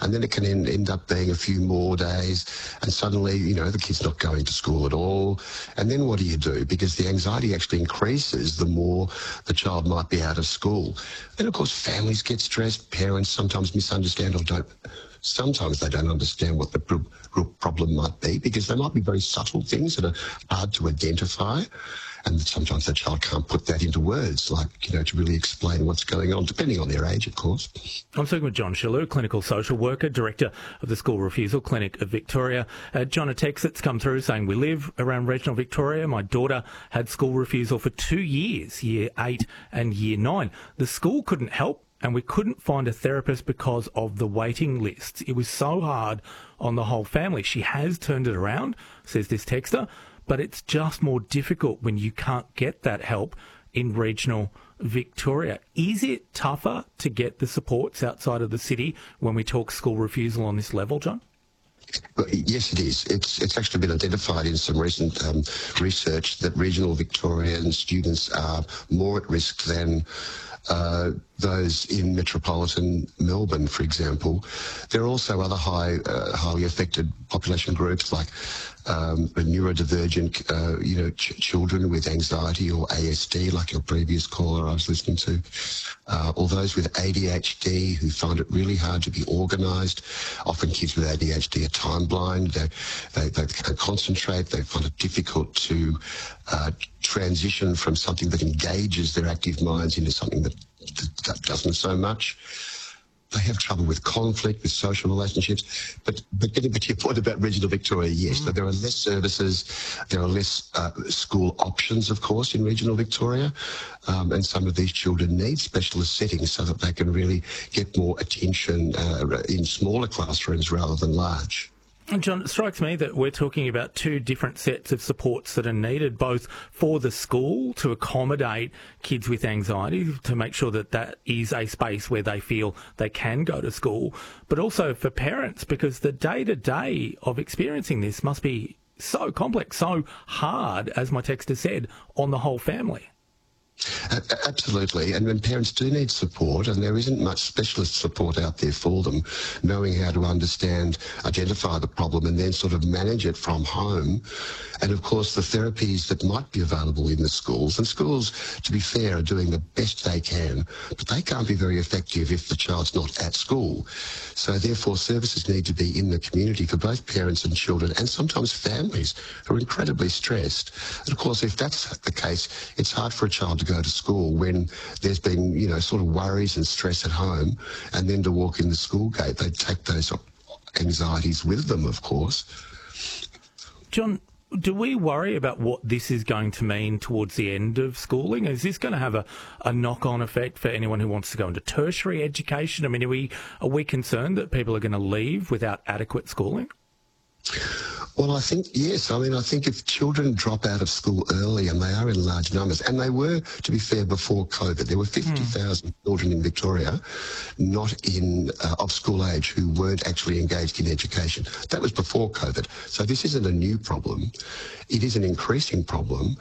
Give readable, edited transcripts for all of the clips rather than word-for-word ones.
and then it can end up being a few more days, and suddenly, the kid's not going to school at all. And then what do you do? Because the anxiety actually increases the more the child might be out of school. Then, of course, families get stressed. Parents sometimes misunderstand or don't. Sometimes they don't understand what the real problem might be, because they might be very subtle things that are hard to identify. And sometimes the child can't put that into words, to really explain what's going on, depending on their age, of course. I'm speaking with John Schiller, clinical social worker, director of the School Refusal Clinic of Victoria. John, a text that's come through saying, we live around regional Victoria. My daughter had school refusal for 2 years, year 8 and year 9. The school couldn't help, and we couldn't find a therapist because of the waiting lists. It was so hard on the whole family. She has turned it around, says this texter, but it's just more difficult when you can't get that help in regional Victoria. Is it tougher to get the supports outside of the city when we talk school refusal on this level, John? Yes, it is. It's actually been identified in some recent research that regional Victorian students are more at risk than those in metropolitan Melbourne, for example. There are also other highly affected population groups like neurodivergent, children with anxiety or ASD, like your previous caller I was listening to, or those with ADHD who find it really hard to be organised. Often kids with ADHD are time blind. They can't concentrate. They find it difficult to transition from something that engages their active minds into something that doesn't so much. They have trouble with conflict, with social relationships. But getting back to your point about regional Victoria, yes, so there are less services, there are less school options, of course, in regional Victoria, and some of these children need specialist settings so that they can really get more attention in smaller classrooms rather than large. And John, it strikes me that we're talking about two different sets of supports that are needed, both for the school to accommodate kids with anxiety, to make sure that that is a space where they feel they can go to school, but also for parents, because the day-to-day of experiencing this must be so complex, so hard, as my texter said, on the whole family. Absolutely, and when parents do need support, and there isn't much specialist support out there for them, knowing how to understand, identify the problem and then sort of manage it from home. And of course the therapies that might be available in the schools, and schools, to be fair, are doing the best they can, but they can't be very effective if the child's not at school. So therefore services need to be in the community for both parents and children, and sometimes families who are incredibly stressed. And of course if that's the case, it's hard for a child to go to school when there's been, sort of worries and stress at home, and then to walk in the school gate, they take those anxieties with them, of course. John, do we worry about what this is going to mean towards the end of schooling? Is this going to have a knock-on effect for anyone who wants to go into tertiary education? I mean, are we concerned that people are going to leave without adequate schooling? Well, I think, yes. I mean, I think if children drop out of school early, and they are in large numbers, and they were, to be fair, before COVID, there were 50,000 children in Victoria not of school age who weren't actually engaged in education. That was before COVID. So this isn't a new problem. It is an increasing problem.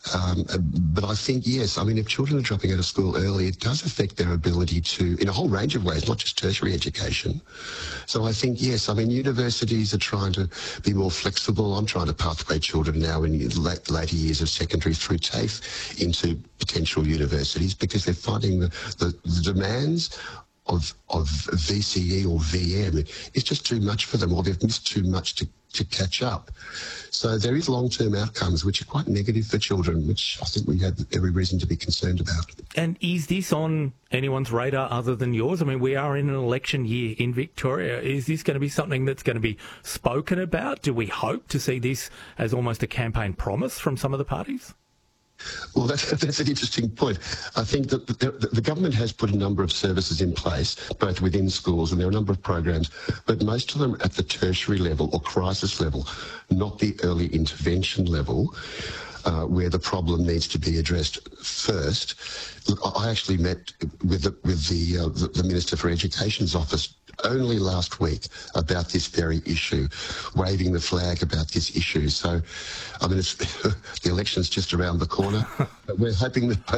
But I think, yes, I mean, if children are dropping out of school early, it does affect their ability to, in a whole range of ways, not just tertiary education. So I think, yes, I mean, universities are trying to be more flexible. I'm trying to pathway children now in later years of secondary through TAFE into potential universities, because they're finding the demands of VCE or VM is just too much for them, or they've missed too much to catch up. So there is long-term outcomes which are quite negative for children, which I think we have every reason to be concerned about. And is this on anyone's radar other than yours? I mean, we are in an election year in Victoria. Is this going to be something that's going to be spoken about? Do we hope to see this as almost a campaign promise from some of the parties? Well, that's an interesting point. I think that the government has put a number of services in place, both within schools, and there are a number of programs, but most of them at the tertiary level or crisis level, not the early intervention level, where the problem needs to be addressed first. Look, I actually met with the Minister for Education's office only last week about this very issue, waving the flag about this issue. So, I mean, the election's just around the corner. But we're hoping that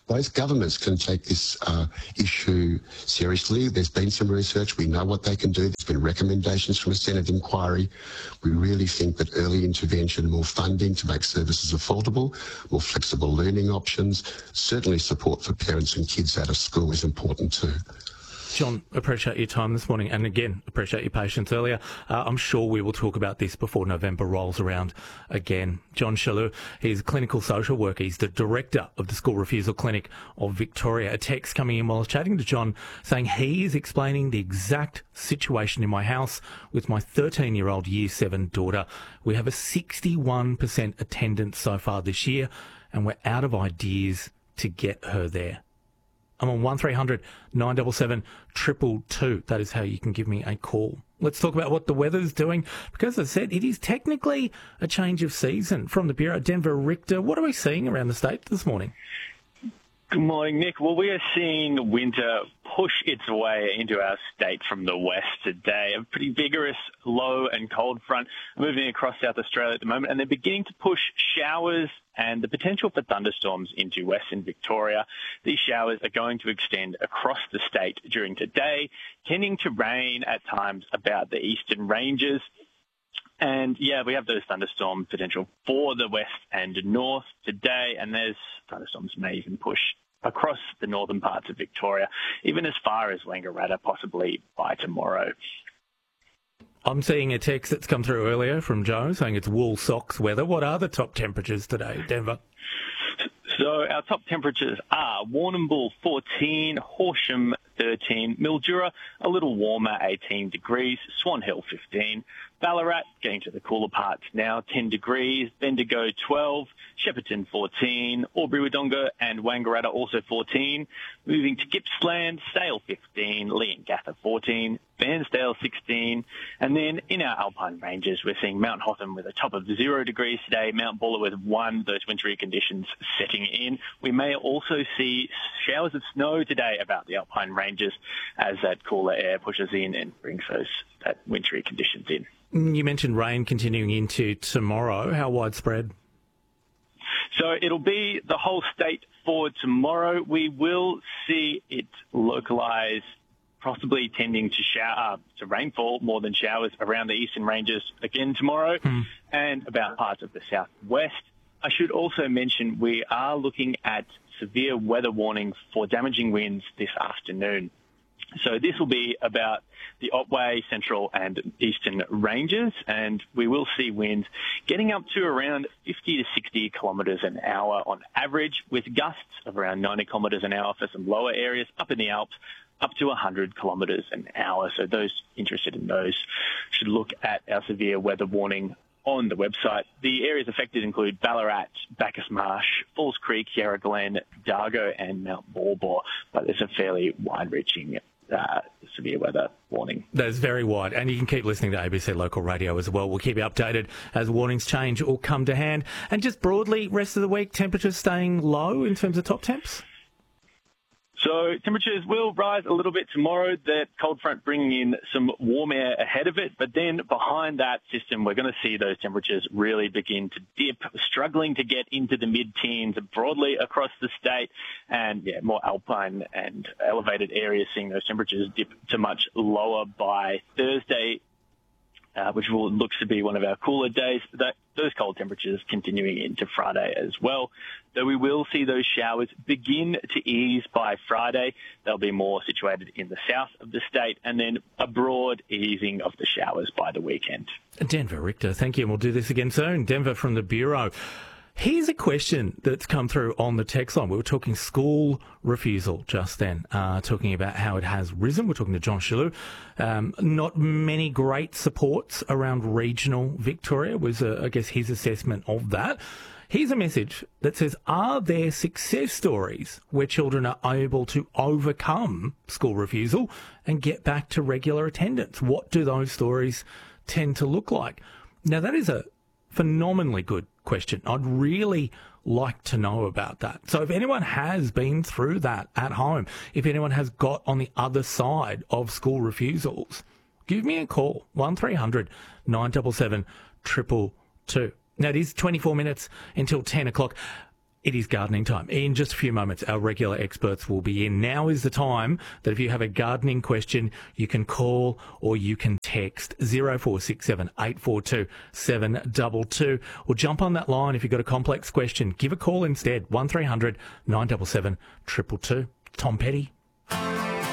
both governments can take this issue seriously. There's been some research. We know what they can do. There's been recommendations from a Senate inquiry. We really think that early intervention, more funding to make services affordable, more flexible learning options, certainly support for parents and kids out of school is important too. John, appreciate your time this morning, and again, appreciate your patience earlier. I'm sure we will talk about this before November rolls around again. John Chaleur, he's a clinical social worker. He's the director of the School Refusal Clinic of Victoria. A text coming in while I was chatting to John saying he is explaining the exact situation in my house with my 13-year-old Year 7 daughter. We have a 61% attendance so far this year, and we're out of ideas to get her there. I'm on 1300 977 222. That is how you can give me a call. Let's talk about what the weather's doing, because as I said, it is technically a change of season. From the Bureau, Denver Richter, what are we seeing around the state this morning? Good morning, Nick. Well, we are seeing winter push its way into our state from the west today. A pretty vigorous low and cold front moving across South Australia at the moment, and they're beginning to push showers and the potential for thunderstorms into Western Victoria. These showers are going to extend across the state during today, tending to rain at times about the eastern ranges. And, yeah, we have those thunderstorm potential for the west and north today, and there's thunderstorms may even push across the northern parts of Victoria, even as far as Wangaratta, possibly by tomorrow. I'm seeing a text that's come through earlier from Joe saying it's wool socks weather. What are the top temperatures today, Denver? So our top temperatures are Warrnambool 14, Horsham 13, Mildura a little warmer 18 degrees, Swan Hill 15, Ballarat getting to the cooler parts now 10 degrees, Bendigo 12, Shepparton 14, Albury-Wodonga and Wangaratta also 14, moving to Gippsland, Sale 15, Leongatha 14, Bairnsdale 16, and then in our alpine ranges we're seeing Mount Hotham with a top of 0 degrees today, Mount Buller with 1, those wintry conditions setting in. We may also see showers of snow today about the alpine ranges as that cooler air pushes in and brings that wintry conditions in. You mentioned rain continuing into tomorrow. How widespread? So it'll be the whole state for tomorrow. We will see it localise, possibly tending to rainfall more than showers around the eastern ranges again tomorrow and about parts of the southwest. I should also mention we are looking at severe weather warning for damaging winds this afternoon. So this will be about the Otway, Central and Eastern ranges, and we will see winds getting up to around 50 to 60 kilometres an hour on average, with gusts of around 90 kilometres an hour for some lower areas up in the Alps, up to 100 kilometres an hour. So those interested in those should look at our severe weather warning on the website. The areas affected include Ballarat, Bacchus Marsh, Falls Creek, Yarra Glen, Dargo and Mount Baw Baw, but there's a fairly wide-reaching severe weather warning. That's very wide, and you can keep listening to ABC Local Radio as well. We'll keep you updated as warnings change or come to hand. And just broadly, rest of the week, temperatures staying low in terms of top temps? So temperatures will rise a little bit tomorrow. That cold front bringing in some warm air ahead of it. But then behind that system, we're going to see those temperatures really begin to dip, struggling to get into the mid-teens broadly across the state. And, yeah, more alpine and elevated areas seeing those temperatures dip to much lower by Thursday, which looks to be one of our cooler days. Those cold temperatures continuing into Friday as well. Though we will see those showers begin to ease by Friday. They'll be more situated in the south of the state, and then a broad easing of the showers by the weekend. Denver Richter, thank you, and we'll do this again soon. Denver from the Bureau. Here's a question that's come through on the text line. We were talking school refusal just then, talking about how it has risen. We're talking to John Chaleur. Not many great supports around regional Victoria was, I guess, his assessment of that. Here's a message that says, are there success stories where children are able to overcome school refusal and get back to regular attendance? What do those stories tend to look like? Now, that is a phenomenally good question. I'd really like to know about that. So if anyone has been through that at home, if anyone has got on the other side of school refusals, give me a call, 1300 977 222. Now, it is 24 minutes until 10 o'clock. It is gardening time. In just a few moments, our regular experts will be in. Now is the time that if you have a gardening question, you can call or you can text 0467 842 722 or jump on that line if you've got a complex question. Give a call instead, 1300 977 222. Tom Petty.